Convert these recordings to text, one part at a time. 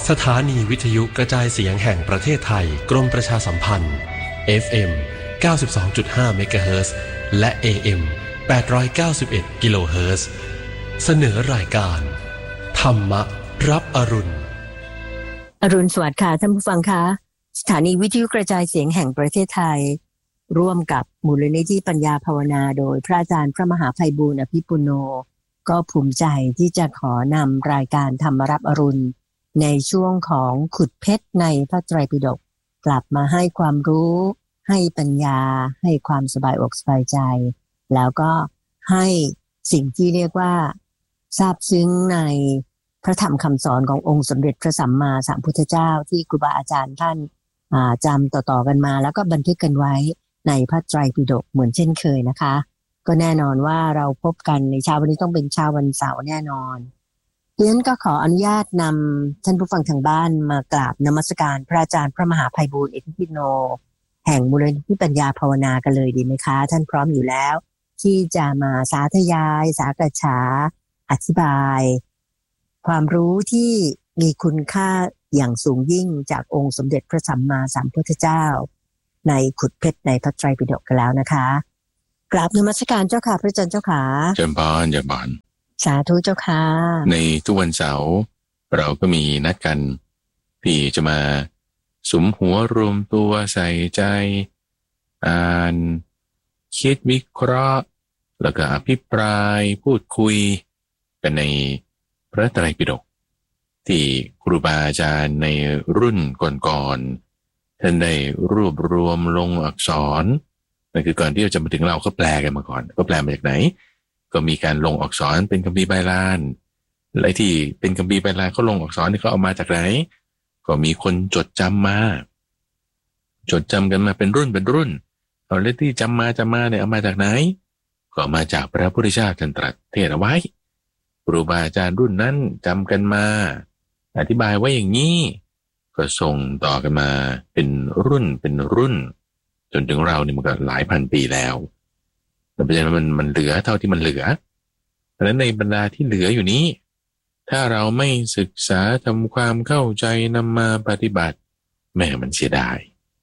สถานีวิทยุกระจายเสียงแห่งประเทศไทยกรมประชาสัมพันธ์ FM 92.5 เมกะเฮิรตซ์และ AM 891 กิโลเฮิรตซ์เสนอรายการธรรมรับอรุณสวัสดิ์ค่ะท่านผู้ฟังคะสถานีวิทยุกระจายเสียงแห่งประเทศไทยร่วมกับมูลนิธิปัญญาภาวนาโดยพระอาจารย์พระมหาไพบูลย์อภิปุโนก็ภูมิใจที่จะขอนำรายการธรรมรับอรุณในช่วงของขุดเพชรในพระไตรปิฎกกลับมาให้ความรู้ให้ปัญญาให้ความสบายอกสบายใจแล้วก็ให้สิ่งที่เรียกว่าซาบซึ้งในพระธรรมคำสอนขององค์สมเด็จพระสัมมาสัมพุทธเจ้าที่ครูบาอาจารย์ท่านจำต่อๆกันมาแล้วก็บันทึกกันไว้ในพระไตรปิฎกเหมือนเช่นเคยนะคะก็แน่นอนว่าเราพบกันในเช้าวันนี้ต้องเป็นเช้าวันเสาร์แน่นอนดิฉันก็ขออนุญาตนำท่านผู้ฟังทางบ้านมากราบนมัสการพระอาจารย์พระมหาไพบูลย์อภิปุโนแห่งมูลนิธิปัญญาภาวนากันเลยดีไหมคะท่านพร้อมอยู่แล้วที่จะมาสาธยายสากฉาอธิบายความรู้ที่มีคุณค่าอย่างสูงยิ่งจากองค์สมเด็จพระสัมมาสัมพุทธเจ้าในขุดเพชรในพระไตรปิฎกกันแล้วนะคะกราบนมัสการเจ้าค่ะพระอาจารย์เจ้าค่ะเจริญพรเจริญพรสาธุเจ้าค่ะในทุกวันเสาร์เราก็มีนัดกันที่จะมาสุมหัวรวมตัวใส่ใจอ่านคิดวิเคราะห์แล้วก็อภิปรายพูดคุยกันในพระไตรปิฎกที่ครูบาอาจารย์ในรุ่นก่อนๆท่านได้รวบรวมลงอักษรนั่นคือก่อนที่จะมาถึงเราก็แปลกันมาก่อนก็แปลมาจากไหนก็มีการลงอักษรเป็นคัมภีร์ไบลานและที่เป็นคัมภีร์ไบลานเขาลงอักษรที่เขาเอามาจากไหนก็มีคนจดจำมากันมาเป็นรุ่นเอาแล้วที่จำมาเนี่ยเอามาจากไหนก็มาจากพระพุทธเจ้าท่านตรัสเทศน์เอาไว้ครูบาอาจารย์รุ่นนั้นจำกันมาอธิบายไว้อย่างนี้ก็ส่งต่อกันมาเป็นรุ่นจนถึงเราเนี่ยมันก็หลายพันปีแล้วแต่ประเด็นมันเหลือเท่าที่มันเหลือเพราะฉะนั้นในบรรดาที่เหลืออยู่นี้ถ้าเราไม่ศึกษาทำความเข้าใจนำมาปฏิบัติแม่มันเสียดาย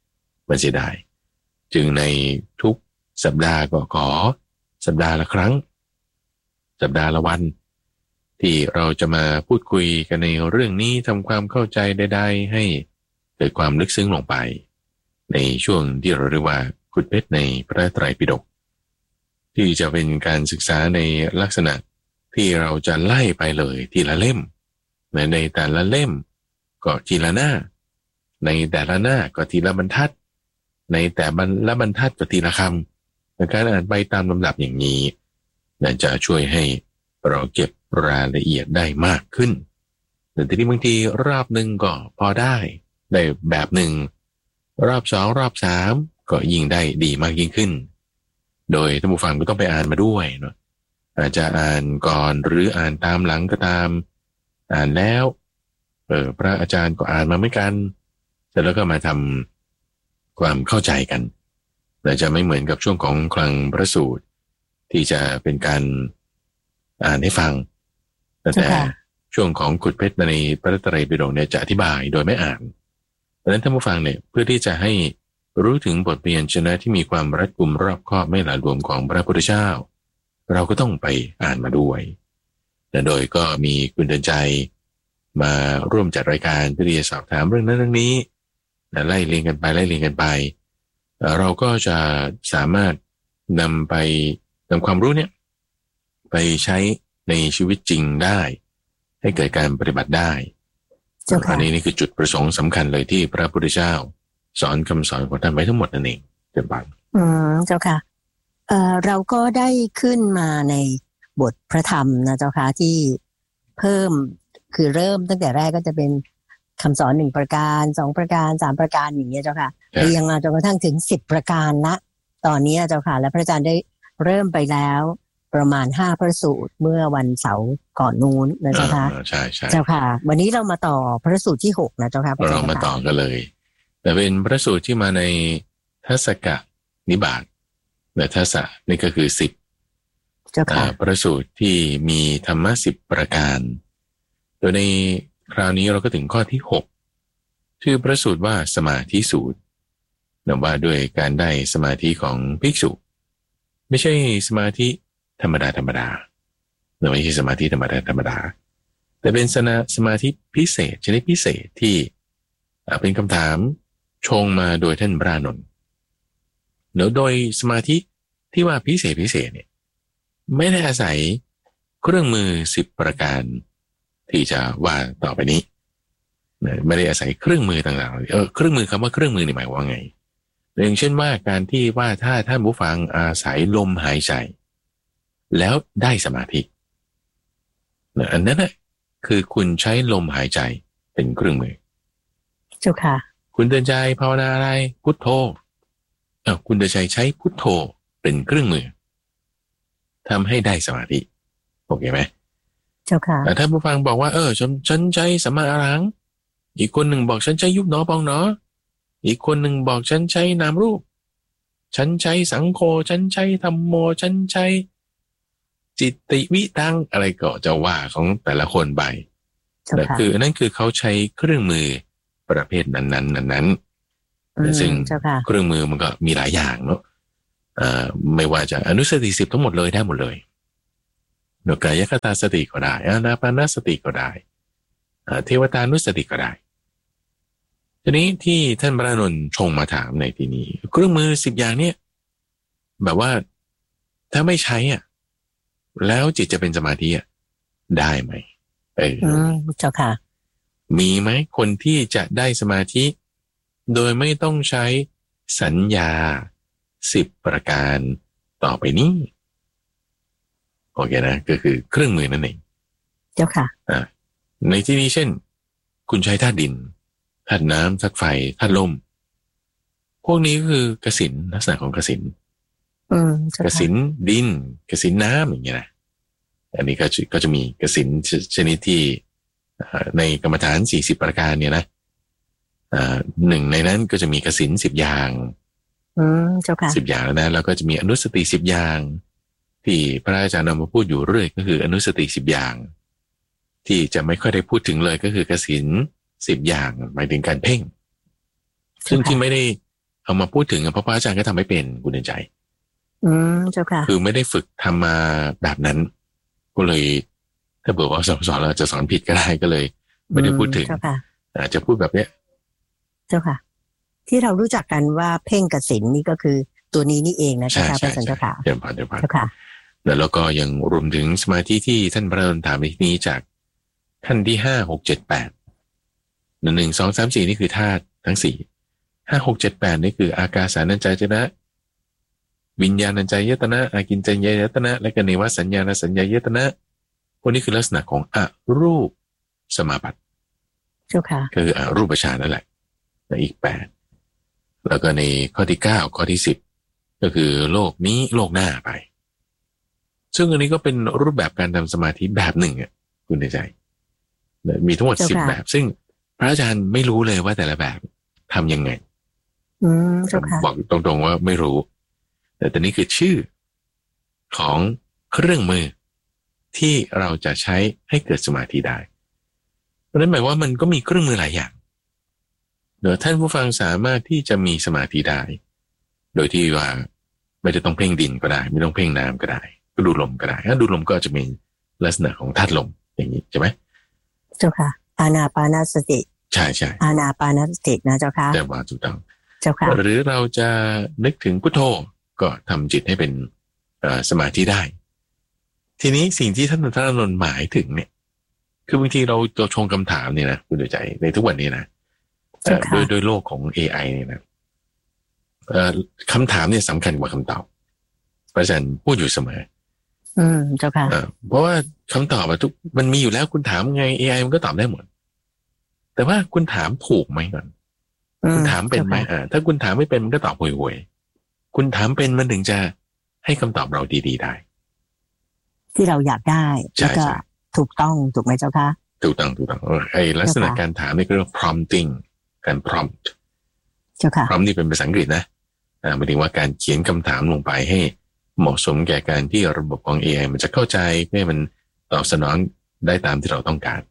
จึงในทุกสัปดาห์ก็ขอสัปดาห์ละครั้งสัปดาห์ละวันที่เราจะมาพูดคุยกันในเรื่องนี้ทำความเข้าใจใดๆให้เกิดความลึกซึ้งลงไปในช่วงที่เราเรียกว่าขุดเพชรในพระไตรปิฎกที่จะเป็นการศึกษาในลักษณะที่เราจะไล่ไปเลยทีละเล่มในแต่ละเล่มก็ทีละหน้าในแต่ละหน้าก็ทีละบรรทัดในแต่ละบรรทัดก็ทีละคำในการอ่านไปตามลำดับอย่างนี้นั่นจะช่วยให้เราเก็บรายละเอียดได้มากขึ้นแต่ทีนี้บางทีรอบหนึ่งก็พอได้แบบหนึ่งรอบสองรอบสามก็ยิ่งได้ดีมากยิ่งขึ้นโดยท่านผู้ฟังก็ต้องไปอ่านมาด้วยเนาะอาจจะอ่านก่อนหรืออ่านตามหลังก็ตามอ่านแล้วพระอาจารย์ก็อ่านมาไม่กันเสร็จแล้วก็มาทำความเข้าใจกันแต่จะไม่เหมือนกับช่วงของคลังพระสูตรที่จะเป็นการอ่านให้ฟังแต่ช่วงของขุดเพชรในพระไตรปิฎกเนี่ยจะอธิบายโดยไม่อ่านเพราะฉะนั้นท่านผู้ฟังเนี่ยเพื่อที่จะให้รู้ถึงบทเรียนชนะที่มีความรัดกุมรอบคอบไม่หลาหลวมของพระพุทธเจ้าเราก็ต้องไปอ่านมาด้วยและโดยก็มีคุณเดินใจมาร่วมจัดรายการเพื่อที่จะสอบถามเรื่องนั้นเรื่องนี้ไล่เรียงกันไปเราก็จะสามารถนำความรู้เนี่ยไปใช้ในชีวิตจริงได้ให้เกิดการปฏิบัติได้อันนี้นี่คือจุดประสงค์สำคัญเลยที่พระพุทธเจ้าสอนคำสอนของท่านไว้ทั้งหมดนั่นเองเจ้าบังเจ้าค่ะเราก็ได้ขึ้นมาในบทพระธรรมนะเจ้าค่ะที่เพิ่มคือเริ่มตั้งแต่แรกก็จะเป็นคำสอน1ประการ2ประการ3ประการอย่างเงี้ยเจ้าค่ะเรียงมาจนกระทั่งถึง10ประการละตอนนี้เจ้าค่ะและพระอาจารย์ได้เริ่มไปแล้วประมาณ5พระสูตรเมื่อวันเสาร์ก่อนนู้นนะเจ้าค่ะใช่เจ้าค่ะวันนี้เรามาต่อพระสูตรที่6นะเจ้าค่ะเรามาต่อกันเลยแต่เป็นพระสูตรที่มาในทัศกนิบาตและทัศนี่ก็คือ10พระสูตรที่มีธรรมะ10ประการโดยในคราวนี้เราก็ถึงข้อที่6ชื่อพระสูตรว่าสมาธิสูตรนำว่าด้วยการได้สมาธิของภิกษุไม่ใช่สมาธิธรรมดาไม่ใช่สมาธิธรรมดาแต่เป็นสมาธิพิเศษชนิดพิเศษที่เป็นคำถามชงมาโดยท่านพระอานนท์โดยสมาธิที่ว่าพิเศษเนี่ยไม่ได้อาศัยเครื่องมือ10ประการที่จะว่าต่อไปนี้ไม่ได้อาศัยเครื่องมือต่างๆเครื่องมือคำว่าเครื่องมือนี่หมายว่าไงอย่างเช่นว่าการที่ว่าถ้าท่านผู้ฟังอาศัยลมหายใจแล้วได้สมาธิอันนั้นน่ะคือคุณใช้ลมหายใจเป็นเครื่องมือเจ้าค่ะคุณเดินใจภาวนาอะไรพุทโธคุณเดินใจใช้พุทโธเป็นเครื่องมือทำให้ได้สมาธิโอเคไหมเจ้าค่ะแต่ถ้าผู้ฟังบอกว่าฉันใช้สัมมาอรหังอีกคนหนึ่งบอกฉันใช้ยุบหนอปองหนออีกคนหนึ่งบอกฉันใช้นามรูปฉันใช้สังโฆฉันใช้ธัมโมฉันใช้จิตติวิตังอะไรก็จะว่าของแต่ละคนไปแต่คือนั่นคือเขาใช้เครื่องมือประเภทนั้นซึ่งเครื่องมือมันก็มีหลายอย่างเนาะไม่ว่าจะอนุสติ10ทั้งหมดเลยได้หมดเลยโนกายคตาสติก็ได้อานาปานสติก็ได้เทวตานุสติก็ได้ทีนี้ที่ท่านพระอานนท์ชงมาถามในที่นี้เครื่องมือ10อย่างเนี่ยแบบว่าถ้าไม่ใช้แล้วจิตจะเป็นสมาธิได้ไหมเจ้าค่ะมีไหมคนที่จะได้สมาธิโดยไม่ต้องใช้สัญญา10ประการต่อไปนี้โอเคนะก็คือเครื่องมือนั่นเองเจ้าค่ะในที่นี้เช่นคุณใช้ธาตุดินธาตุน้ำธาตุไฟธาตุลมพวกนี้ก็คือกสิณลักษณะของกสิณกสิณดินกสิณน้ำอย่างเงี้ยนะอันนี้ก็จะมีกสิณชนิดที่ในกรรมฐาน40ประการเนี่ยนะหนึ่งในนั้นก็จะมีกสิณ10อย่างเจ้าค่ะ 10อย่างแล้วนะแล้วก็จะมีอนุสติ10อย่างที่พระอาจารย์นำมาพูดอยู่เรื่อยก็คืออนุสติ10อย่างที่จะไม่ค่อยได้พูดถึงเลยก็คือกสิณ10อย่างหมายถึงการเพ่งซึ่งที่ไม่ได้เอามาพูดถึงเพราะพระอาจารย์ก็ทำไม่เป็นคุณเดินใจเจ้าค่ะคือไม่ได้ฝึกทำมาแบบนั้นก็เลยถ้าเผื่อว่าสอนเราจะสอนผิดก็ได้ก็เลยไม่ได้พูดถึงอาจจะพูดแบบเนี้ยเจ้าค่ะที่เรารู้จักกันว่าเพ่งกสิณนี่ก็คือตัวนี้นี่เองนะเจ้าค่ะพระสันเจ้าค่ะเดี๋ยวผ่านเจ้าค่ะแล้วก็ยังรวมถึงสมาธิที่ท่านพระอานนท์ถามในที่นี้จากขั้นที่5 6 7 8 1 2 3 4นี่คือธาตุทั้ง4 5 6 7 8นี่คืออากาสานัญจายตนะวิญญาณัญจายตนะอากินจัญญายตนะและก็เนวสัญญาณสัญญายตนะพวกนี้คือลักษณะของอรูปสมาบัติเจ้าค่ะคืออรูปฌานนั่นแหละอีก8แล้วก็ในข้อที่9ข้อที่10ก็คือโลกนี้โลกหน้าไปซึ่งอันนี้ก็เป็นรูปแบบการทำสมาธิแบบหนึ่งคุณในใจมีทั้งหมด10แบบซึ่งพระอาจารย์ไม่รู้เลยว่าแต่ละแบบทำยังไงบอกตรงๆว่าไม่รู้แต่ตอนนี้คือชื่อของเครื่องมือที่เราจะใช้ให้เกิดสมาธิได้เพราะนั้นหมายว่ามันก็มีเครื่องมือหลายอย่างท่านผู้ฟังสามารถที่จะมีสมาธิได้โดยที่ว่าไม่ได้ต้องเพ่งดินก็ได้ไม่ต้องเพ่งน้ำก็ได้ก็ดูลมก็ได้ถ้าดูลมก็จะมีลักษณะของธาตุลมอย่างนี้ใช่ไหมเจ้าค่ะอานาปานสติใช่อานาปานสตินะเจ้าค่ะแต่ว่าถูกต้องเจ้าค่ะหรือเราจะนึกถึงพุทโธก็ทำจิตให้เป็นสมาธิได้ทีนี้สิ่งที่ท่านพระอานนท์หมายถึงเนี่ยคือบางทีเราชงคำถามเนี่ยนะคุณดูใจในทุกวันนี้นะโดยโลกของ AI เนี่ยนะคำถามเนี่ยสำคัญกว่าคำตอบพระอาจารย์พูดอยู่เสมอเจ้าค่ะเพราะว่าคำตอบทุกมันมีอยู่แล้วคุณถามไง AI มันก็ตอบได้หมดแต่ว่าคุณถามถูกไหมก่อนคุณถามเป็นไหมถ้าคุณถามไม่เป็นมันก็ตอบห่วยๆคุณถามเป็นมันถึงจะให้คำตอบเราดีๆได้ที่เราอยากได้แล้วก็ถูกต้องถูกไหมเจ้าค่ะถูกต้องไอ้ลักษณะการถามนี่ก็เรียกว่า prompting การ prompt เจ้าค่ะ prompt นี่เป็นภาษาอังกฤษนะหมายถึงว่าการเขียนคำถามลงไปให้เหมาะสมแก่การที่ระบบของ AI มันจะเข้าใจเพื่อให้มันตอบสนองได้ตามที่เราต้องการ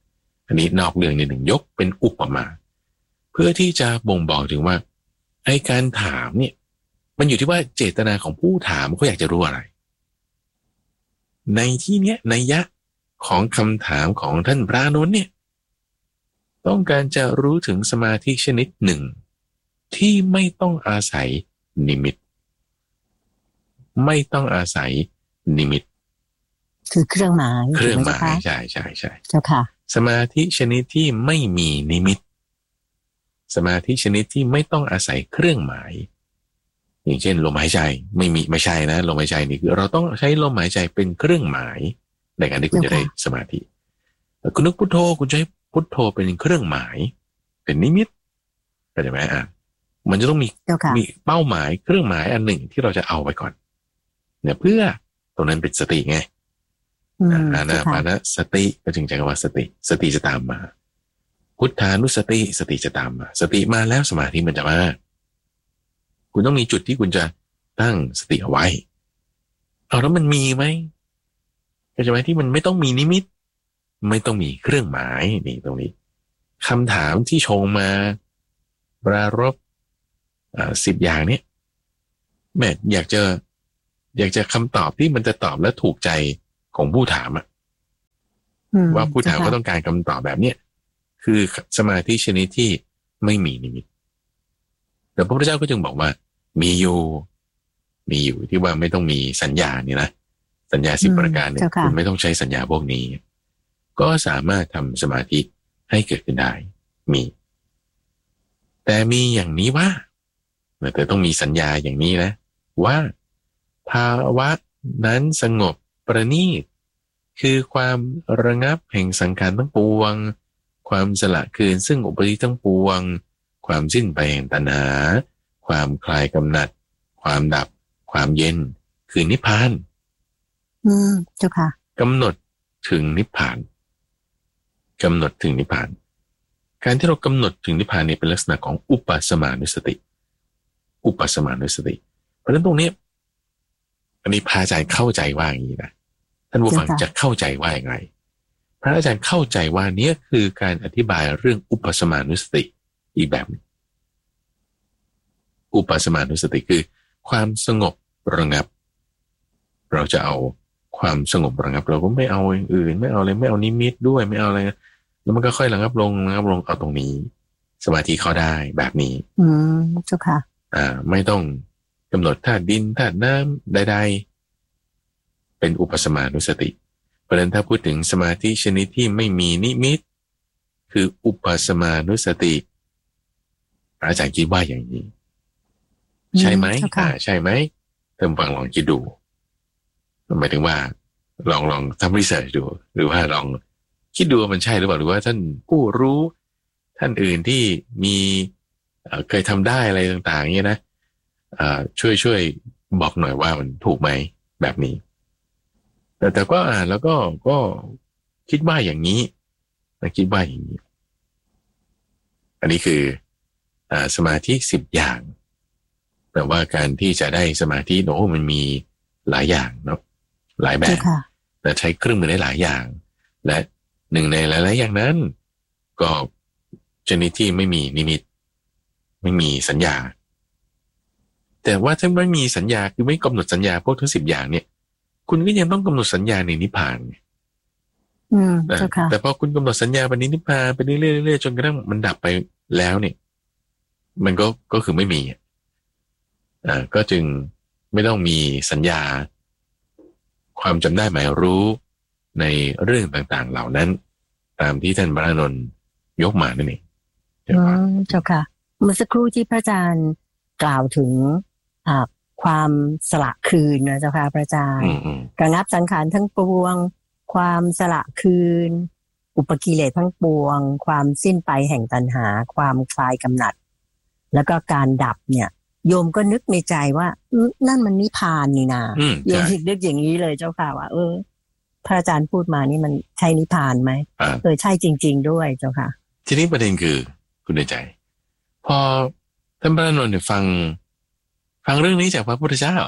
อันนี้นอกเรื่องนิดหนึ่งยกเป็นอุปมาเพื่อที่จะบ่งบอกถึงว่าไอ้การถามเนี่ยมันอยู่ที่ว่าเจตนาของผู้ถามเขาอยากจะรู้อะไรในที่เนี้ยนัยยะของคำถามของท่านพระอานนท์เนี่ยต้องการจะรู้ถึงสมาธิชนิดหนึ่งที่ไม่ต้องอาศัยนิมิตไม่ต้องอาศัยนิมิตคือเครื่องหมายใช่เจ้าค่ะสมาธิชนิดที่ไม่มีนิมิตสมาธิชนิดที่ไม่ต้องอาศัยเครื่องหมายอย่างเช่นลมหายใจไม่ใช่นะลมหายใจนี่คือเราต้องใช้ลมหายใจเป็นเครื่องหมายในการที่คุณจะได้สมาธิคุณนึกพุทโธคุณใช้พุทโธเป็นเครื่องหมายเป็นนิมิตเข้าใจไหมมันจะต้องมีเป้าหมายเครื่องหมายอันหนึ่งที่เราจะเอาไว้ก่อนเนี่ยเพื่อตรงนั้นเป็นสติไงอานาปานสติก็จึงใช้คำว่าสติจะตามมาพุทธานุสติสติจะตามมาสติมาแล้วสมาธิมันจะมาคุณต้องมีจุดที่คุณจะตั้งสติเอาไว้แล้วมันมีไหมก็จะไหมที่มันไม่ต้องมีนิมิตไม่ต้องมีเครื่องหมายนี่ตรงนี้คำถามที่ชงมาปรารภ10 อย่างนี้แม่อยากจะคำตอบที่มันจะตอบและถูกใจของผู้ถามว่าผู้ถามก็ต้องการคำตอบแบบเนี้ยคือสมาธิชนิดที่ไม่มีนิมิตแต่พระพุทธเจ้าก็จึงบอกว่ามีอยู่ที่ว่าไม่ต้องมีสัญญานี่นะสัญญา10 ประการเนี่ยคุณไม่ต้องใช้สัญญาพวกนี้ก็สามารถทำสมาธิให้เกิดขึ้นได้มีแต่มีอย่างนี้ว่าแต่ต้องมีสัญญาอย่างนี้นะว่าภาวะนั้นสงบประณีตคือความระงับแห่งสังขารทั้งปวงความสละคืนซึ่งอุปธิทั้งปวงความสิ้นไปแห่งตัณหาความคลายกำหนัดความดับความเย็นคือนิพพานเจ้าค่ะกำหนดถึงนิพพานกำหนดถึงนิพพานการที่เรากำหนดถึงนิพพานเนี่ยเป็นลักษณะของอุปสมานุสติเพราะฉะนั้นตรงนี้อันนี้พระอาจารย์เข้าใจว่าอย่างนี้นะท่านผู้ฟังจะเข้าใจว่าอย่างไรพระอาจารย์เข้าใจว่านี้คือการอธิบายเรื่องอุปสมานุสติอีกแบบอุปสมานุสติคือความสงบระงับเราจะเอาความสงบระงับเราก็ไม่เอาอย่างอื่นไม่เอาอะไรไม่เอานิมิตด้วยไม่เอาอะไรแล้วมันก็ค่อยระงับลงเอาตรงนี้สมาธิเข้าได้แบบนี้เจ้าค่ะไม่ต้องกำหนดธาตุดินธาตุน้ำใดๆเป็นอุปสมานุสติเพราะฉะนั้นถ้าพูดถึงสมาธิชนิดที่ไม่มีนิมิตคืออุปสมานุสติอาจารย์คิดว่าอย่างนี้ใช่ไหมใช่ไหมท่านฟังลองคิดดูหมายถึงว่าลองทำรีเสิร์ชดูหรือว่าลองคิดดูว่ามันใช่หรือเปล่าหรือว่าท่านผู้รู้ท่านอื่นที่มีเคยทำได้อะไรต่างๆเนี่ยนะช่วยบอกหน่อยว่ามันถูกไหมแบบนี้แต่ก็อ่านแล้วก็คิดว่าอย่างนี้อันนี้คือสมาธิ10 อย่างแต่ว่าการที่จะได้สมาธิมันมีหลายอย่างเนาะหลายแบบแต่ใช้เครื่องมือได้หลายอย่างและหนึ่งในหลายๆอย่างนั้นก็ชนิดที่ไม่มีนิมิตไม่มีสัญญาแต่ว่าถ้าไม่มีสัญญาคือไม่กำหนดสัญญาพวกทั้ง10 อย่างเนี่ยคุณก็ยังต้องกำหนดสัญญาในนิพพานแต่พอคุณกำหนดสัญญาไปนิพพานไปเรื่อยๆจนกระทั่งมันดับไปแล้วเนี่ยมันก็คือไม่มีก็จึงไม่ต้องมีสัญญาความจำได้หมายรู้ในเรื่องต่างๆเหล่านั้นตามที่ท่านพระอานนท์ยกมานั่นเองเจ้าค่ะเมื่อสักครู่ที่พระอาจารย์กล่าวถึงความสละคืนนะเจ้าค่ะพระอาจารย์ระงับสังขารทั้งปวงความสละคืนอุปกิเลสทั้งปวงความสิ้นไปแห่งตัณหาความคลายกำหนัดแล้วก็การดับเนี่ยโยมก็นึกในใจว่านั่นมันนิพพานนี่นาโยมนึกอย่างนี้เลยเจ้าค่ะว่าพระอาจารย์พูดมานี่มันใช่นิพพานไหมใช่จริงๆด้วยเจ้าค่ะทีนี้ประเด็นคือคุณในใจพอท่านพระอานนท์เนี่ยฟังเรื่องนี้จากพระพุทธเจ้า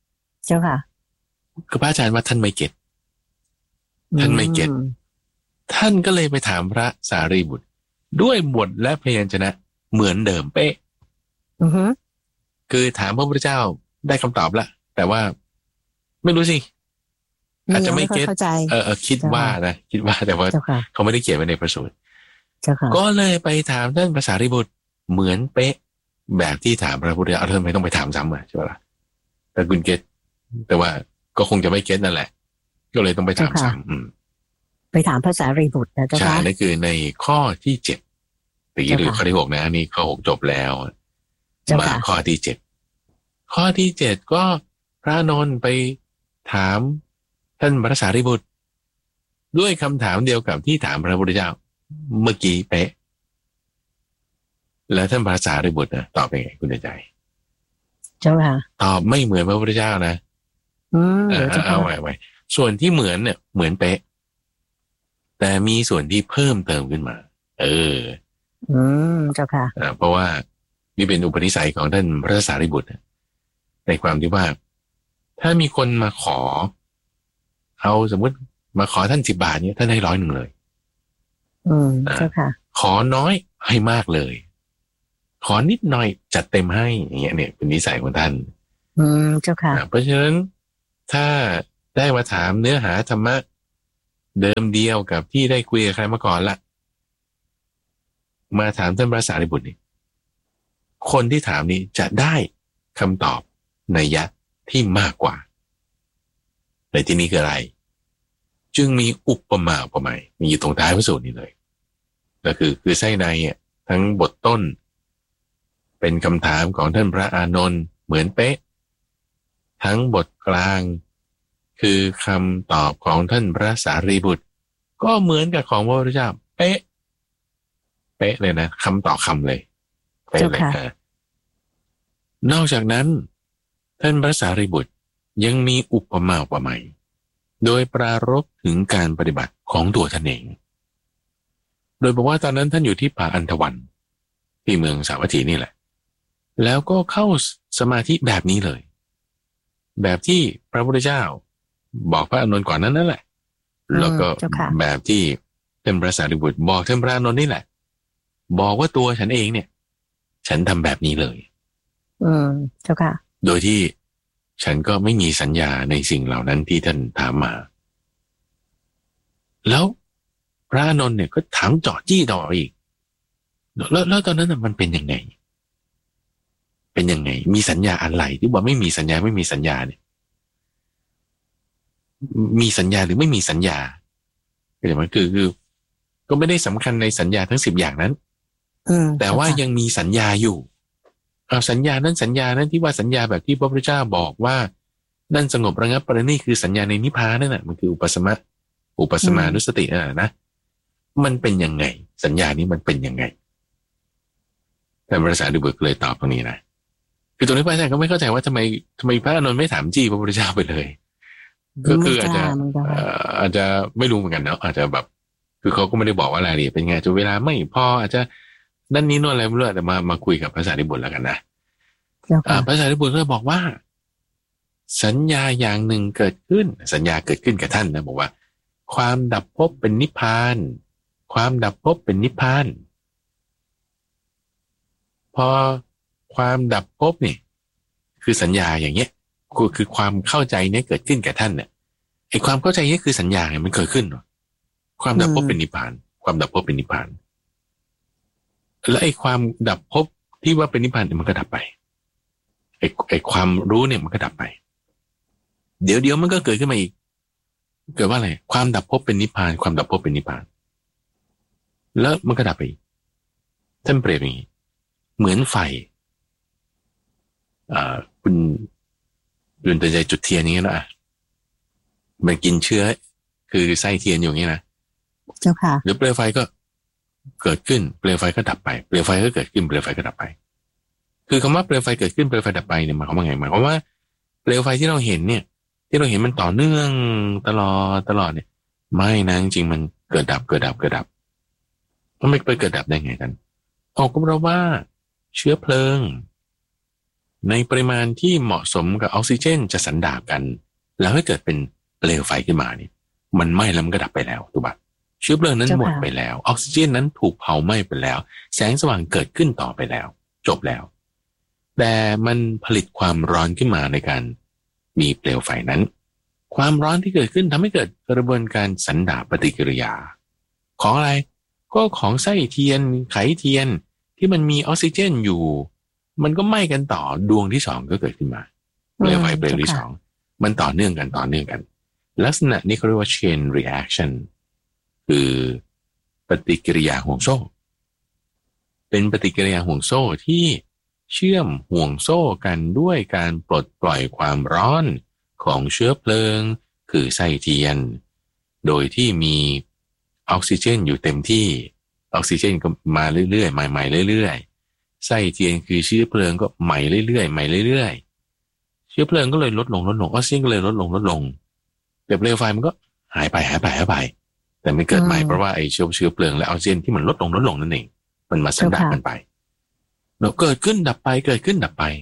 คือพระอาจารย์ว่าท่านไม่เก็ตท่านก็เลยไปถามพระสารีบุตรด้วยบทและพยัญชนะเหมือนเดิมเป๊ะคือถามพระพุทธเจ้าได้คำตอบละแต่ว่าไม่รู้สิอาจจะไม่เก็ตคิดว่าแต่ว่าเขาไม่ได้เขียนไว้ในพระสูตรก็เลยไปถามท่านพระสารีบุตรเหมือนเป๊ะแบบที่ถามพระพุทธเจ้าท่านไม่ต้องไปถามซ้ำใช่ไหมล่ะแต่คุณเก็ตแต่ว่าก็คงจะไม่เก็ตนั่นแหละก็เลยต้องไปถามซ้ำไปถามพระสารีบุตรนะเจ้าค่ะใช่นั่นคือในข้อที่7หรือข้อที่6นะอันนี้ข้อ6จบแล้วมาข้อที่7ข้อที่7ก็พระนนท์ไปถามท่านพระสารีบุตรด้วยคำถามเดียวกับที่ถามพระพุทธเจ้าเมื่อกี้เป๊ะแล้วท่านพระสารีบุตรนะตอบเป็นไงคุณใจเจ้าค่ะตอบไม่เหมือนพระพุทธเจ้านะเอาไว้ส่วนที่เหมือนเนี่ยเหมือนเป๊ะแต่มีส่วนที่เพิ่มเติมขึ้นมาเจ้าค่ะเพราะว่านี่เป็นอุปนิสัยของท่านพระสารีบุตรในความที่ว่าถ้ามีคนมาขอเอาสมมติมาขอท่าน10 บาทเนี่ยท่านให้100เลยเจ้าค่ะขอน้อยให้มากเลยขอนิดหน่อยจัดเต็มให้อย่างเงี้ยเนี่ยเป็นนิสัยของท่านเจ้าค่ะเพราะฉะนั้นถ้าได้มาถามเนื้อหาธรรมะเดิมเดียวกับที่ได้คุยกับใครมาก่อนละมาถามท่านพระสารีบุตรนี่คนที่ถามนี้จะได้คำตอบนัยยะที่มากกว่าในที่นี้คืออะไรจึงมีอุปมาอุปไมยมีอยู่ตรงท้ายพระสูตรนี้เลยก็คือไส้ในทั้งบทต้นเป็นคำถามของท่านพระอานนท์เหมือนเป๊ะทั้งบทกลางคือคำตอบของท่านพระสารีบุตรก็เหมือนกับของพระพุทธเจ้าเป๊ะเลยนะคำต่อคำเลยเป๊ะเลยนอกจากนั้นท่านพระสารีบุตรยังมีอุปมาอุปไมยโดยปรารภถึงการปฏิบัติของตัวท่านเองโดยบอกว่าตอนนั้นท่านอยู่ที่ป่าอันธวันที่เมืองสาวัตถีนี่แหละแล้วก็เข้าสมาธิแบบนี้เลยแบบที่พระพุทธเจ้าบอกพระอานนท์ก่อนนั้นนั่นแหละแล้วก็แบบที่ท่านพระสารีบุตรบอกท่านพระอานนท์นี่แหละบอกว่าตัวฉันเองเนี่ยฉันทำแบบนี้เลยเจ้าค่ะโดยที่ฉันก็ไม่มีสัญญาในสิ่งเหล่านั้นที่ท่านถามมาแล้วพระอานนท์เนี่ยก็ถามเจาะจี้ต่ออีกแล้วตอนนั้นมันเป็นยังไงมีสัญญาอะไรที่บอกไม่มีสัญญาเนี่ยมีสัญญาหรือไม่มีสัญญาคือมันคือก็ไม่ได้สำคัญในสัญญาทั้ง10อย่างนั้นแต่ว่ายังมีสัญญาอยู่สัญญานั้นที่ว่าสัญญาแบบที่พระพุทธเจ้าบอกว่านั่นสงบระงับปรินิคือสัญญาในนิพพานนั่นแหละมันคืออุปสมานุสตินะมันเป็นยังไงสัญญานี้มันเป็นยังไงแต่พระสารีบุตรเลยตอบตรงนี้นะคือตรงนี้พระอาจารย์ก็ไม่เข้าใจว่าทำไมพระอานนท์ไม่ถามจี้พระพุทธเจ้าไปเลยก็คืออาจจะไม่รู้เหมือนกันเนาะอาจจะแบบคือเขาก็ไม่ได้บอกว่ารายละเอียดเป็นไงจนเวลาไม่พออาจจะนั่นนี่โน่นอะไรไม่รู้แต่มาคุยกับพระสารีบุตรแล้วกันนะพระสารีบุตรก็บอกว่าสัญญาอย่างหนึ่งเกิดขึ้นสัญญาเกิดขึ้นกับท่านนะบอกว่าความดับภพเป็นนิพพานความดับภพเป็นนิพพานพอความดับภพนี่คือสัญญาอย่างเงี้ยคือความเข้าใจเนี้ยเกิดขึ้นกับท่านเนี่ยไอ้ความเข้าใจนี้คือสัญญาเนี่ยมันเกิดขึ้นความดับภพเป็นนิพพานความดับภพเป็นนิพพานแล้วไอ้ความดับภพที่ว่าเป็นนิพพานมันก็ดับไปไอ้ความรู้เนี่ยมันก็ดับไปเดี๋ยวมันก็เกิดขึ้นมาอีกเกิดว่าอะไรความดับภพเป็นนิพพานความดับภพเป็นนิพพานแล้วมันก็ดับไปท่านเปรียบอย่างนี้เหมือนไฟคุณเตือนใจจุดเทียนอย่างนี้นะมันกินเชื้อคือไส้เทียนอยู่อย่างนี้นะเจ้าค่ะหรือเปลวไฟก็เกิดขึ้นเปลวไฟก็ดับไปเปลวไฟก็เกิดขึ้นเปลวไฟก็ดับไปคือคำว่าเปลวไฟเกิดขึ้นเปลวไฟดับไปเนี่ยหมายความว่าไงหมายความว่าเปลวไฟที่เราเห็นเนี่ยที่เราเห็นมันต่อเนื่องตลอดเนี่ยไม่นะจริงมันเกิดดับมันไม่ไปเกิดดับได้ไงกันก็เพราะว่าเชื้อเพลิงในปริมาณที่เหมาะสมกับออกซิเจนจะสันดาบกันแล้วให้เกิดเป็นเปลวไฟขึ้นมาเนี่ยมันไหม้แล้วมันก็ดับไปแล้วถูกปะเชื้อเพลิงนั้นหมดไปแล้วออกซิเจนนั้นถูกเผาไหม้ไปแล้วแสงสว่างเกิดขึ้นต่อไปแล้วจบแล้วแต่มันผลิตความร้อนขึ้นมาในการมีเปลวไฟนั้นความร้อนที่เกิดขึ้นทำให้เกิดกระบวนการสันดาปปฏิกิริยาของอะไรก็ของไส้เทียนไขเทียนที่มันมีออกซิเจนอยู่มันก็ไหม้กันต่อดวงที่สองก็เกิดขึ้นมาเปลวไฟเปลวที่สองมันต่อเนื่องกันลักษณะนี้เขาเรียกว่า chain reaction คือปฏิกิริยาห่วงโซ่เป็นปฏิกิริยาห่วงโซ่ที่เชื่อมห่วงโซ่กันด้วยการปลดปล่อยความร้อนของเชื้อเพลิงคือไส้เทียนโดยที่มีออกซิเจนอยู่เต็มที่ออกซิเจนก็มาเรื่อยๆใหม่ๆเรื่อยๆไส้เทียนคือเชื้อเพลิงก็ใหม่เรื่อยๆใหม่เรื่อยๆเชื้อเพลิงก็เลยลดลงออกซิเจนก็เลยลดลงแต่เปลวไฟมันก็หายไปแต่ไม่เกิดใหม่เพราะว่าไอ้เชื้อเพลิงและออกซิเจนที่มันลดลงนั่นเองมันมาสันดาปกันไปแล้วเกิดขึ้นดับไปเกิดขึ้นดับไป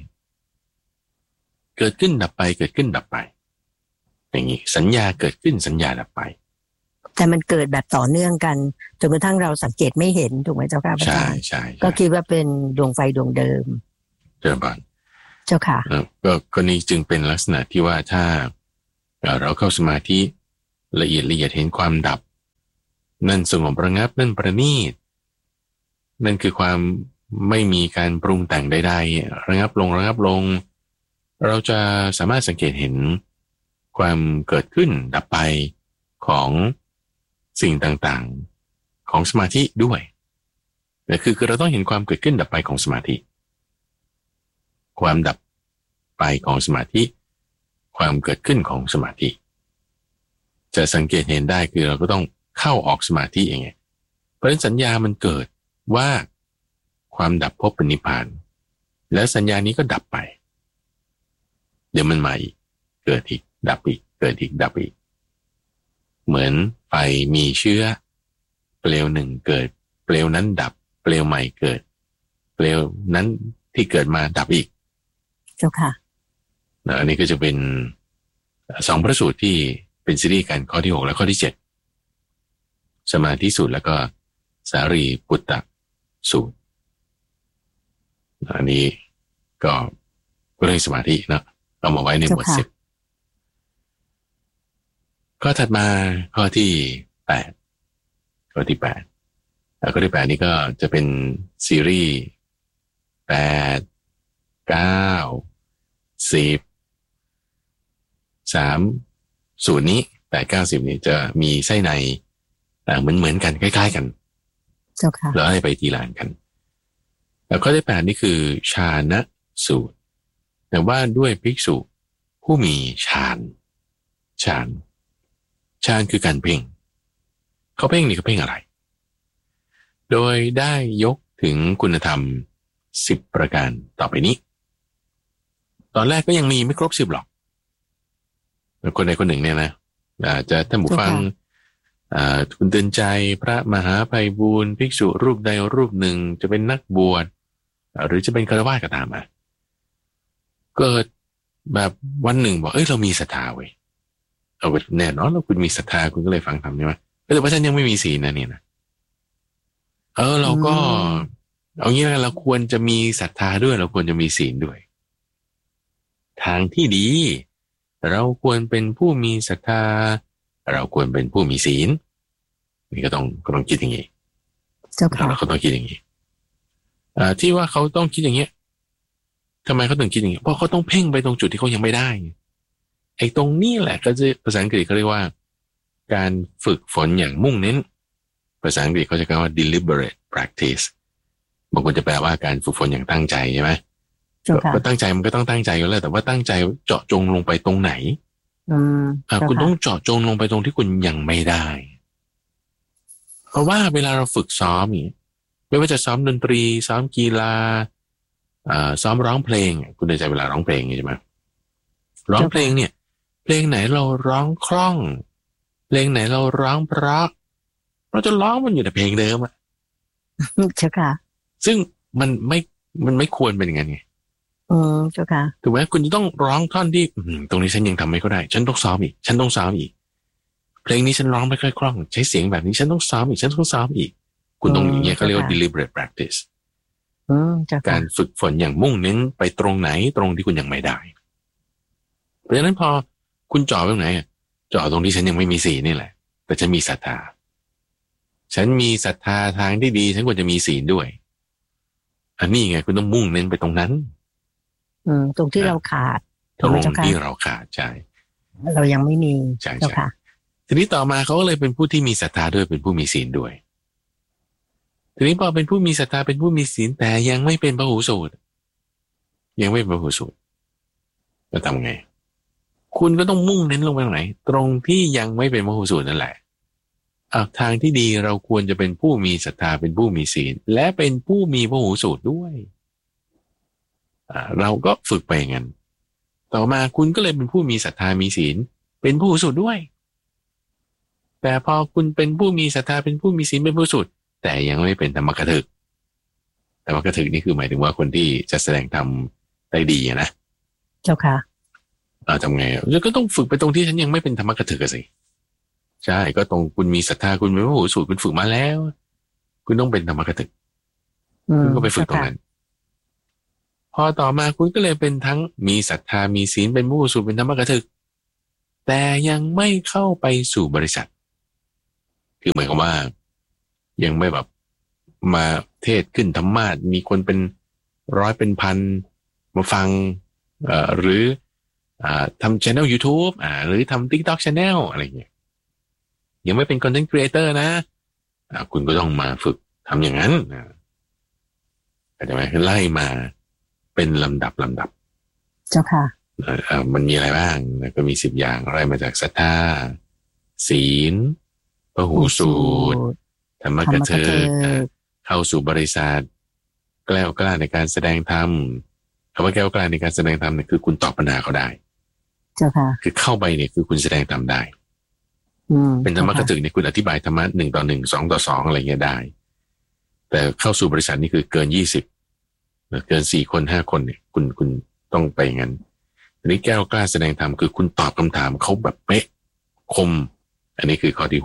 อย่างนี้สัญญาเกิดขึ้นสัญญาดับไปแต่มันเกิดแบบต่อเนื่องกันจนกระทั่งเราสังเกตไม่เห็นถูกไหมเจ้าค่ะใช่ก็คิดว่าเป็นดวงไฟดวงเดิมเดิมบ้างเจ้าค่ะก็นี้จึงเป็นลักษณะที่ว่าถ้าเราเข้าสมาธิละเอียดเห็นความดับนั่นสงบระงับนั่นประณีตนั่นคือความไม่มีการปรุงแต่งใดๆระงับลงเราจะสามารถสังเกตเห็นความเกิดขึ้นดับไปของสิ่งต่างๆของสมาธิด้วยแต่คือเราต้องเห็นความเกิดขึ้นดับไปของสมาธิความดับไปของสมาธิความเกิดขึ้นของสมาธิจะสังเกตเห็นได้คือเราก็ต้องเข้าออกสมาธิเองเพราะฉะนั้นสัญญามันเกิดว่าความดับพบเป็นนิพพานแล้วสัญญานี้ก็ดับไปเดี๋ยวมันมาอีกเกิดอีกดับอีกเกิดอีกดับอีกเหมือนไฟมีเชื้อเปลวหนึ่งเกิดเปลวนั้นดับเปลวใหม่เกิดเปลวนั้นที่เกิดมาดับอีกเจ้าค่ะอันนี้ก็จะเป็น2พระสูตรที่เป็นซีรีส์กันข้อที่6และข้อที่7สมาธิสูตรแล้วก็สารีปุตตสูตรอันนี้ก็เรื่องสมาธินะเอามาไว้ในหมวด10ข้อถัดมาข้อที่8ข้อที่8นี้ก็จะเป็นซีรีส์8 9 10 3สูตรนี้8 9 10นี้จะมีไส้ในเหมือนกันคล้ายๆกันเจ้าค่ะแล้วให้ไปทีหลังกันแล้วข้อที่8นี่คือฌานสูตรแต่ว่าด้วยภิกษุผู้มีฌานคือการเพ่งเขาเพ่งนี่เขาเพ่งอะไรโดยได้ยกถึงคุณธรรม10ประการต่อไปนี้ตอนแรกก็ยังมีไม่ครบ10หรอกคนใดคนหนึ่งเนี่ยนะจะท่านผู้ฟังคุณเตือนใจพระมหาไพบูลย์ภิกษุรูปใดรูปหนึ่งจะเป็นนักบวชหรือจะเป็นฆราวาสก็ตามมาเกิดแบบวันหนึ่งบอกเรามีศรัทธาเว้ยแน่นอนแล้วคุณมีศรัทธาคุณก็เลยฟังธรรมใช่ไหมแต่ว่าฉันยังไม่มีศีลนะเนี่ยนะเราก็เอางี้เราควรจะมีศรัทธาด้วยเราควรจะมีศีลด้วยทางที่ดีเราควรเป็นผู้มีศรัทธาเราควรเป็นผู้มีศีลนี่ก็ต้องคิดอย่างนี้เราก็ต้องคิดอย่างนี้ที่ว่าเขาต้องคิดอย่างเงี้ยทำไมเขาถึงคิดอย่างนี้เพราะเขาต้องเพ่งไปตรงจุดที่เขายังไม่ได้ไอ้ตรงนี้แหละก็จะภาษาอังกฤษเขาเรียกว่าการฝึกฝนอย่างมุ่งเน้นภาษาอังกฤษเขาจะกล่าวว่า deliberate practice บางคนจะแปลว่าการฝึกฝนอย่างตั้งใจใช่ไหมก็ตั้งใจมันก็ต้องตั้งใจอยู่แล้วแต่ว่าตั้งใจเจาะจงลงไปตรงไหนคุณต้องเจาะจงลงไปตรงที่คุณยังไม่ได้เพราะว่าเวลาเราฝึกซ้อมอย่างไม่ว่าจะซ้อมดนตรีซ้อมกีฬาซ้อมร้องเพลงคุณได้ใจเวลาร้องเพลงใช่ไหมร้องเพลงเนี่ยเพลงไหนเราร้องคล่องเพลงไหนเราร้องเพราะเราจะร้องมันอยู่แต่เพลงเดิมใช่ค่ะซึ่งมันไม่ควรเป็นอย่างนั้นไงเจ้าค่ะถูกไหมคุณจะต้องร้องท่อนที่ตรงนี้ฉันยังทำไม่ได้ฉันต้องซ้อมอีกเพเพลงนี้ฉันร้องไม่ค่อยคล่องใช้เสียงแบบนี้ฉันต้องซ้อมอีกฉันต้องซ้อมอีกคุณต้องอย่างเงี้ยเขาเรียกว่า deliberate practice การฝึกฝนอย่างมุ่งเน้นไปตรงไหนตรงที่คุณยังไม่ได้เพราะฉะนั้นพอคุณจ่อตรงไหนจ่อตรงที่ฉันยังไม่มีศีลนี่แหละแต่ฉันมีศรัทธาฉันมีศรัทธาทางที่ดีฉันควรจะมีศีลด้วยอันนี้ไงคุณต้องมุ่งเน้นไปตรงนั้นตรงที่เราขาดตรงที่เราขาดใช่เรายังไม่มีใช่ค่ะทีนี้ต่อมาเขาก็เลยเป็นผู้ที่มีศรัทธาด้วยเป็นผู้มีศีลด้วยทีนี้พอเป็นผู้มีศรัทธาเป็นผู้มีศีลแต่ยังไม่เป็นพหูสูตรยังไม่เป็นพหูสูตรจะทำไงคุณก็ต้องมุ่งเน้นลงไปตรงไหนตรงที่ยังไม่เป็นพหูสูตรนั่นแหละทางที่ดีเราควรจะเป็นผู้มีศรัทธาเป็นผู้มีศีลและเป็นผู้มีพหูสูตรด้วยเราก็ฝึกไปอย่างนั้นต่อมาคุณก็เลยเป็นผู้มีศรัทธามีศีลเป็นผู้หูสูตรด้วยแต่พอคุณเป็นผู้มีศรัทธาเป็นผู้มีศีลเป็นผู้สูตรแต่ยังไม่เป็นธรรมกถึกธรรมกถึกนี่คือหมายถึงว่าคนที่จะแสดงธรรมได้ดีนะเจ้าค่ะทำไงแล้วก็ต้องฝึกไปตรงที่ฉันยังไม่เป็นธรรมกถึกสิใช่ก็ตรงคุณมีศรัทธาคุณเป็นผู้หูสูตรคุณฝึกมาแล้วคุณต้องเป็นธรรมกถึกคุณก็ไปฝึกตรงนั้นพอต่อมาคุณก็เลยเป็นทั้งมีศรัทธามีศีลเป็นผู้หูสูตรเป็นธรรมกถึกแต่ยังไม่เข้าไปสู่บริษัทคือหมายความว่ายังไม่แบบมาเทศขึ้นธรรมาสมีคนเป็นร้อยเป็นพันมาฟังหรือทำ channel YouTube หรือทำ TikTok channel อะไรอย่างเงี้ยยังไม่เป็น content creator นะคุณก็ต้องมาฝึกทำอย่างนั้นเข้าใจไหมไล่มาเป็นลำดับเจ้าค่ะมันมีอะไรบ้างก็มี10อย่างไล่มาจากศรัทธาศีลพหูสูตรธรรมกถึกเข้าสู่บริษัทแกล้วกล้าในการแสดงธรรมคำว่าแกล้วกล้าในการแสดงธรรมเนี่ยคือคุณตอบปัญหาเขาได้เจ้าค่ะคือเข้าไปเนี่ยคือคุณแสดงธรรมได้เป็นธรรมกถึกเนี่ยคุณอธิบายธรรมะ1:1 2:2อะไรเงี้ยได้แต่เข้าสู่บริษัทนี่คือเกิน20เกิน4 คน5 คนเนี่ยคุณต้องไปอย่างนั้นอันนี้แก้วกล้าแสดงธรรมคือคุณตอบคำถามเขาแบบเป๊ะคมอันนี้คือข้อที่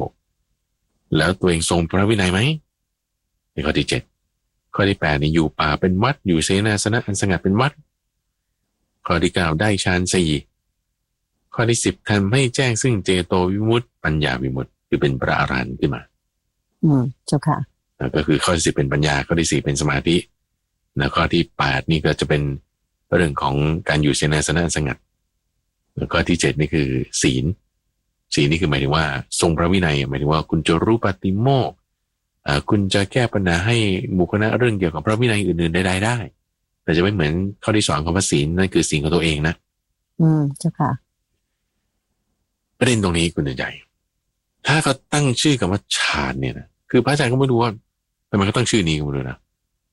6แล้วตัวเองทรงพระวินัยไหมในข้อที่7ข้อที่8นี่อยู่ป่าเป็นวัดอยู่เสนาสนะอันสงัดเป็นวัดข้อที่9ได้ฌาน4ข้อที่10ทำให้แจ้งซึ่งเจโตวิมุตติปัญญาวิมุตติคือเป็นพระอรหันต์ขึ้นมาเจ้าค่ะก็คือข้อที่10เป็นปัญญาข้อที่4เป็นสมาธิแล้วข้อที่8นี่ก็จะเป็นเรื่องของการอยู่เสนาสนะอันสงัดแล้วข้อที่7นี่คือศีลนี่คือหมายถึงว่าทรงพระวินัยหมายถึงว่าคุณจะรู้ปฏิโมกข์คุณจะแก้ปัญหาให้หมู่คณะเรื่องเกี่ยวกับพระวินัยอื่นๆใดๆได้แต่จะไม่เหมือนข้อที่2คำว่าศีลนั่นคือศีลของตัวเองนะเจ้าค่ะประเด็นตรงนี้คุณใจถ้าเขาตั้งชื่อกับว่าฌานเนี่ยนะคือพระอาจารย์ก็ไม่รู้ว่าทำไมเขาตั้งชื่อนี้ก็ไม่รู้นะ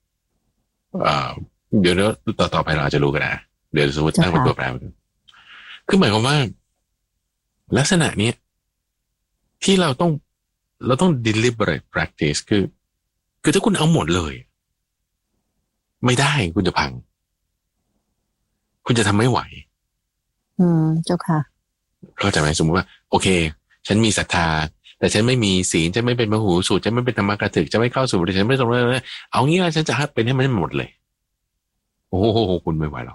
เดี๋ยวต่อไปเราอาจจะรู้กันนะเดี๋ยวสมมติตั้งเป็นตัวแปรคือหมายความว่าลักษณะนี้ที่เราต้อง deliberate practice คือถ้าคุณเอาหมดเลยไม่ได้คุณจะพังคุณจะทำไม่ไหวเจ้าค่ะเข้าใจไหมสมมติว่าโอเคฉันมีศรัทธาแต่ฉันไม่มีศีลฉันไม่เป็นมหูสูตรฉันไม่เป็นธรรมกถึกฉันไม่เข้าสู่บริษัทไม่ตรงเลยเอางี้ว่าฉันจะเป็นให้มันหมดเลยโอ้โหคุณไม่ไหวหรอก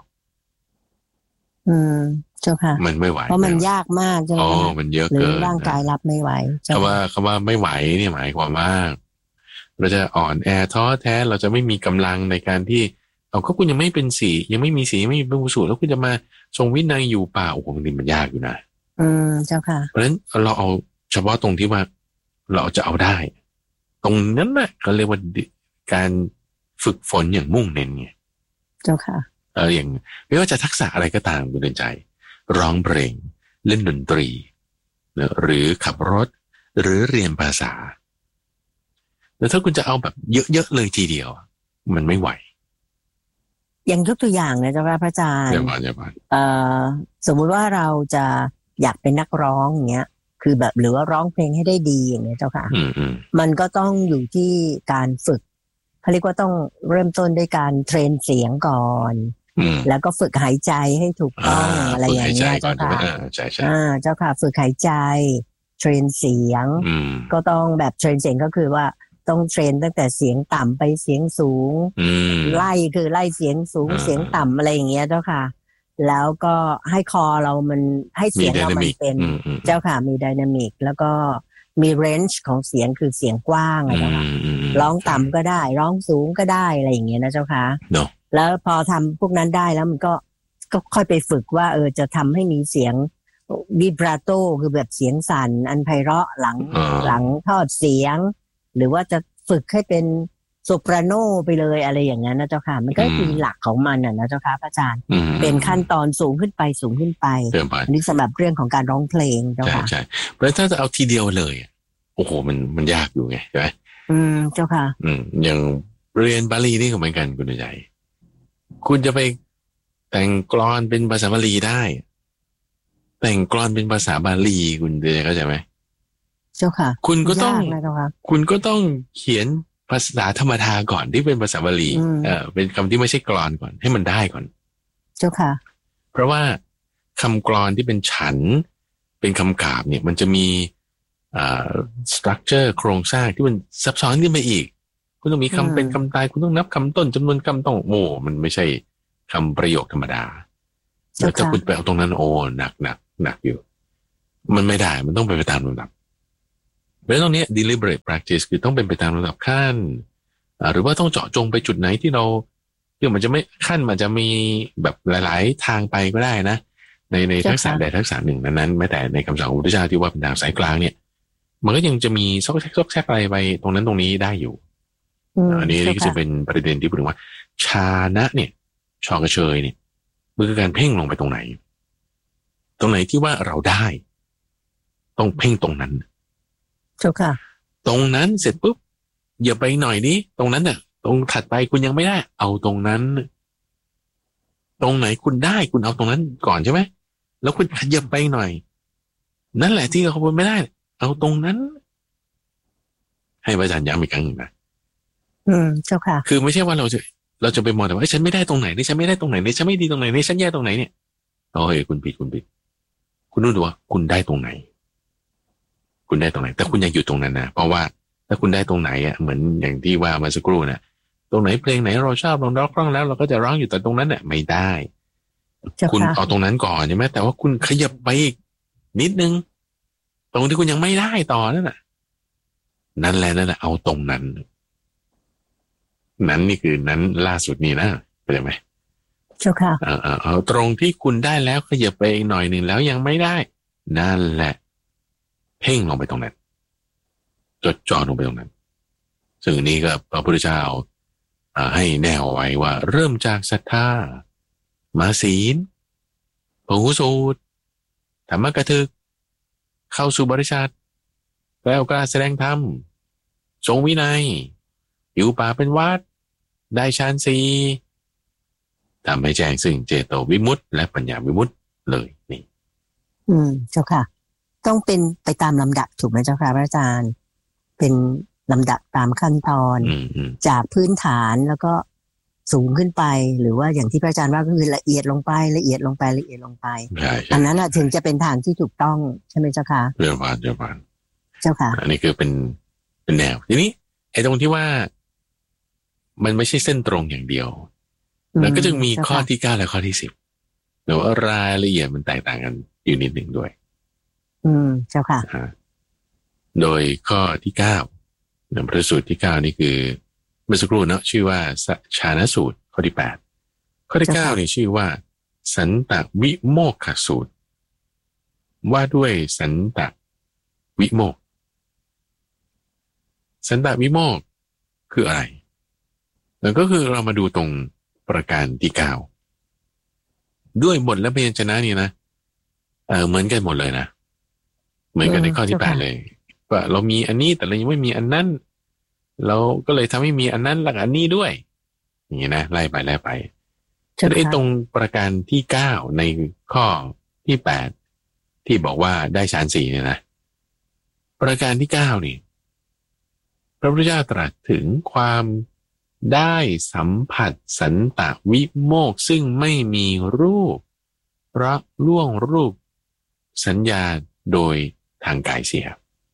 เจ้าค่ะมันไม่ไหวเพราะมันยากมากใช่ไหมมันเยอะเกินร่างกายรับไม่ไหวคำว่าไม่ไหวเนี่ยหมายความว่าเราจะอ่อนแอท้อแท้เราจะไม่มีกำลังในการที่ก็คุณยังไม่เป็นศีลยังไม่มีศีลไม่มีเป็นสูตรแล้วคุณจะมาทรงวินัยอยู่ป่าโอ้โหมันยากอยู่นะเจ้าค่ะเพราะฉะนั้นเราเอาเฉพาะตรงที่ว่าเราจะเอาได้ตรงนั้นแหละเขาเรียกว่าการฝึกฝนอย่างมุ่งเน้นไงเจ้าค่ะอย่างไม่ว่าจะทักษะอะไรก็ตามคุณเดินใจร้องเพลงเล่นดนตรีหรือขับรถหรือเรียนภาษาแล้วถ้าคุณจะเอาแบบเยอะๆเลยทีเดียวมันไม่ไหวอย่างยกตัวอย่างนะเจ้าค่ะพระอาจารย์สมมุติว่าเราจะอยากเป็นนักร้องอย่างเงี้ยคือแบบหรือว่าร้องเพลงให้ได้ดีอย่างเงี้ยเจ้าค่ะมันก็ต้องอยู่ที่การฝึกเขาเรียกว่าต้องเริ่มต้นด้วยการเทรนเสียงก่อนแล้วก็ฝึกหายใจให้ถูกต้องอะไรอย่างเงี้ยเจ้าค่ะใช่เจ้าค่ะฝึกหายใจเทรนเสียงก็ต้องแบบเทรนเสียงก็คือว่าต้องเทรนตั้งแต่เสียงต่ำไปเสียงสูงไล่เสียงสูงเสียงต่ำอะไรอย่างเงี้ยเจ้าค่ะแล้วก็ให้คอเรามันให้เสียงเรามันเป็นเจ้าค่ะมีไดนามิกแล้วก็มีเรนจ์ของเสียงคือเสียงกว้างอะไรนะคะร้องต่ำก็ได้ร้องสูงก็ได้อะไรอย่างเงี้ยนะเจ้าค่ะแล้วพอทำพวกนั้นได้แล้วมันก็ค่อยไปฝึกว่าจะทำให้มีเสียงวิบราโตคือแบบเสียงสั่นอันไพเราะหลังทอดเสียงหรือว่าจะฝึกให้เป็นโซปราโนไปเลยอะไรอย่างนั้นนะเจ้าค่ะมันก็มีหลักของมันนะเจ้าค่ะพระอาจารย์เป็นขั้นตอนสูงขึ้นไปนี่สำหรับเรื่องของการร้องเพลงเจ้าค่ะใช่เพราะถ้าจะเอาทีเดียวเลยโอ้โหมันยากอยู่ไงใช่ไหมเจ้าค่ะอย่างเรียนบาลีนี่ก็เหมือนกันคุณใจคุณจะไปแต่งกลอนเป็นภาษาบาลีได้แต่งกลอนเป็นภาษาบาลีคุณจะเข้าใจไหมเจ้าค่ะคุณก็ต้องเขียนภาษาธรรมดาก่อนที่เป็นภาษาบาลีเป็นคำที่ไม่ใช่กลอนก่อนให้มันได้ก่อนเจ้าค่ะเพราะว่าคำกลอนที่เป็นฉันเป็นคำกาบเนี่ยมันจะมีstructure โครงสร้างที่มันซับซ้อนขึ้นไปอีกคุณต้องมีคำเป็นคำตายคุณต้องนับคำต้นจำนวนคำต้องมันไม่ใช่คำประโยคธรรมดาแล้วถ้าคุณไปเอาตรงนั้นหนักอยู่มันไม่ได้มันต้องไปตามลำดับเพราะตรงนี้ deliberate practice คือต้องเป็นไปตามลำดับขั้นหรือว่าต้องเจาะจงไปจุดไหนที่เราคือมันจะไม่ขั้นมันจะมีแบบหลายๆทางไปก็ได้นะในทักษะใดทักษะหนึ่งนั้นแม้แต่ในคำสอนของพระพุทธเจ้าที่ว่าเป็นทางสายกลางเนี่ยมันก็ยังจะมีซอกแซกอะไรไปตรงนั้นตรงนี้ได้อยู่อันนี้ก็จะเป็นประเด็นที่พูดถึงว่าชานะเนี่ยชอกระเชยเนี่ยมันคือการเพ่งลงไปตรงไหนที่ว่าเราได้ต้องเพ่งตรงนั้นเจ้าค่ะตรงนั้นเสร็จปุ๊บอย่าไปหน่อยนี้ตรงนั้นเนี่ยตรงถัดไปคุณยังไม่ได้เอาตรงนั้นตรงไหนคุณได้คุณเอาตรงนั้นก่อนใช่ไหมแล้วคุณอย่าไปหน่อยนั่นแหละที่เราควรไม่ได้เอาตรงนั้นให้พระอาจารย์ย้ำอีกครั้งนึงนะเจ้าค่ะคือไม่ใช่ว่าเราจะไปมองแต่ว่าฉันไม่ได้ตรงไหนนี่ฉันไม่ได้ตรงไหนนี่ฉันไม่ดีตรงไหนนี่ฉันแย่ตรงไหนเนี่ยคุณผิดคุณรู้ดูว่าคุณได้ตรงไหนคุณได้ตรงไหนแต่คุณอย่าอยู่ตรงนั้นนะเพราะว่าถ้าคุณได้ตรงไหนเหมือนอย่างที่ว่ามาสักครู่นะตรงไหนเพลงไหนเราชอบเราร้องคล่องแล้วเราก็จะร้องอยู่แต่ตรงนั้นเนี่ยไม่ได้คุณเอาตรงนั้นก่อนใช่ไหมแต่ว่าคุณขยับไปอีกนิดนึงตรงที่คุณยังไม่ได้ต่อนั่นแหละเอาตรงนั้นนี่คือนั้นล่าสุดนี่นะเข้าใจไหมเจ้าค่ะเอาตรงที่คุณได้แล้วขยับไปอีกหน่อยหนึ่งแล้วยังไม่ได้นั่นแหละเพ่งลงไปตรงนั้นจดจ่อลงไปตรงนั้นซึ่งนี้ก็พระพุทธเจ้าให้แนวไว้ว่าเริ่มจากศรัทธามาศีลพหูสูตรธรรมกถึกเข้าสู่บริษัทแล้วก็แสดงธรรมทรงวินัยอยู่ป่าเป็นวัดได้ฌานสี่ทำให้แจ้งซึ่งเจโตวิมุตติและปัญญาวิมุตติเลยนี่เจ้าค่ะต้องเป็นไปตามลำดับถูกไหมเจ้าค่ะพระอาจารย์เป็นลำดับตามขั้นตอนจากพื้นฐานแล้วก็สูงขึ้นไปหรือว่าอย่างที่พระอาจารย์ว่าก็คือละเอียดลงไปอันนั้นถึงจะเป็นทางที่ถูกต้องใช่ไหมเจ้าค่ะเรื่องผ่านเจ้าค่ะอันนี้คือเป็นแนวทีนี้ไอ้ตรงที่ว่ามันไม่ใช่เส้นตรงอย่างเดียวแล้วก็จึงมีข้อที่9และข้อที่10แต่ว่ารายละเอียดมันแตกต่างกันอยู่นิดหนึ่งด้วยเจ้าค่ะโดยข้อที่9ในพระสูตรที่9นี่คือเมื่อสักครู่เนาะชื่อว่าชานะสูตรข้อที่8ข้อที่9นี่ชื่อว่าสันตวิโมกขสูตรว่าด้วยสันตวิโมกสันตวิโมกคืออะไรแล้วก็คือเรามาดูตรงประการที่9ด้วยบทและพยัญชนะนี่นะเหมือนกันหมดเลยนะเหมือนกันในข้อที่8เลยว่าเรามีอันนี้แต่เรายังไม่มีอันนั้นเราก็เลยทำให้มีอันนั้นหลักอันนี้ด้วยอย่างนี้นะไล่ไปแต่ไอ้ตรงประการที่9ในข้อที่8ที่บอกว่าได้ฌาน4เนี่ยนะประการที่9นี่พระพุทธเจ้าตรัสถึงความได้สัมผัสสันตวิโมกข์ซึ่งไม่มีรูปเพราะล่วงรูปสัญญาโดยทางกายเสีย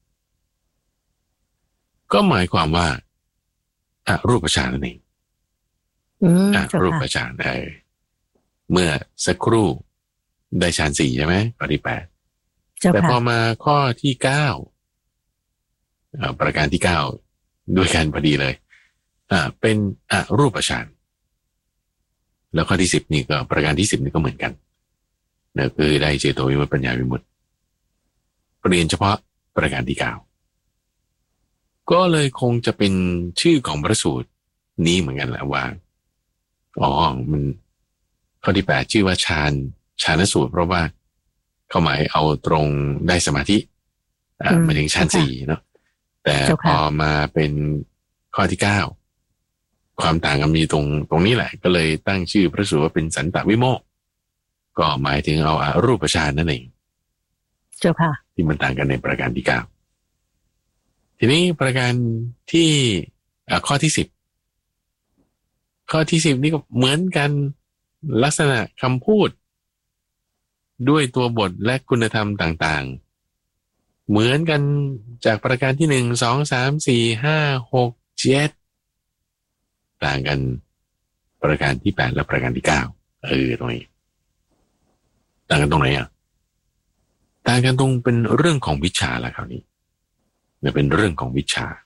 ก็หมายความว่ารูปฌานนั่นเองรูปฌานเมื่อสักครู่ได้ฌานสี่ใช่ไหมข้อที่8แต่พอมาข้อที่9ประการที่9ด้วยกันพอดีเลยเป็นรูปฌานแล้วข้อที่10นี่ก็ประการที่10นี่ก็เหมือนกันนะคือได้เจโตวิมุตติปัญญาวิมุตติเปลี่ยนเฉพาะประการที่9ก็เลยคงจะเป็นชื่อของพระสูตรนี้เหมือนกันแหละว่ามันข้อที่8ชื่อว่าฌานสูตรเพราะว่าเขาหมายเอาตรงได้สมาธิมาถึงฌาน4เนาะแต่พอมาเป็นข้อที่9ความต่างกันมีตรงนี้แหละก็เลยตั้งชื่อพระสูตรว่าเป็นสันตวิโมกข์ก็หมายถึงเอารูปฌานนั่นเองเจ้าค่ะที่มันต่างกันในประการที่9ทีนี้ประการที่ข้อที่10ข้อที่10นี่ก็เหมือนกันลักษณะคำพูดด้วยตัวบทและคุณธรรมต่างๆเหมือนกันจากประการที่1 2 3 4 5 6 7ต่างกันประการที่8และประการที่9ตรงนี้ต่างกันตรงไหนต่างกันตรงเป็นเรื่องของวิชาละคราวนี้เนี่ยเป็นเรื่องของวิชา